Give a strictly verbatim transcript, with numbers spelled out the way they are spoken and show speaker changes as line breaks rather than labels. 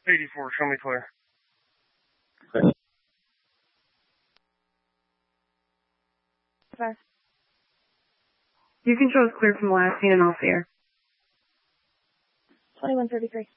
eighty-four, show me clear.
Five. You can show us clear from the last scene and off the air.
twenty-one thirty-three.